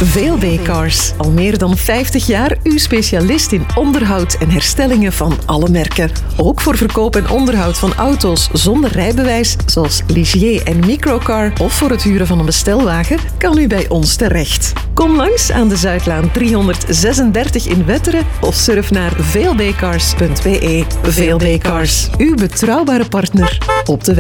VLB Cars. Al meer dan 50 jaar uw specialist in onderhoud en herstellingen van alle merken. Ook voor verkoop en onderhoud van auto's zonder rijbewijs, zoals Ligier en Microcar, of voor het huren van een bestelwagen, kan u bij ons terecht. Kom langs aan de Zuidlaan 336 in Wetteren of surf naar vlbcars.be. VLB Cars, uw betrouwbare partner op de weg.